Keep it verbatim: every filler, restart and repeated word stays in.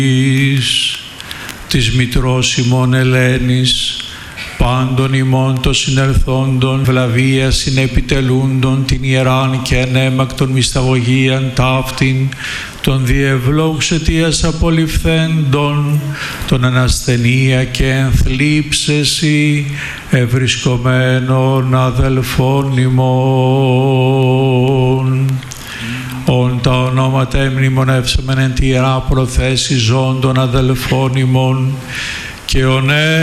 της Μητρός ημών Ελένης, πάντων ημών των συνελθόντων, βλαβία συνεπιτελούντων, την ιεράν και ανέμακτον μυσταγωγίαν ταύτην, των διευλόγους αιτίας απολυφθέντων, των ανασθενεία και ενθλίψεση, ευρισκομένων αδελφών ημών. Ον τα ονόματα εμνημονεύσαμεν εν τη ιερά προθέση ζών των αδελφών ημών, και ονέ